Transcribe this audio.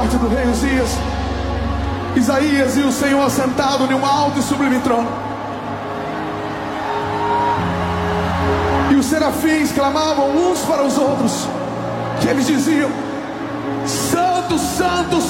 morte do rei Uzias, Isaías e o Senhor assentado em um alto e sublime trono. E os serafins clamavam uns para os outros, que eles diziam: Santo, Santo,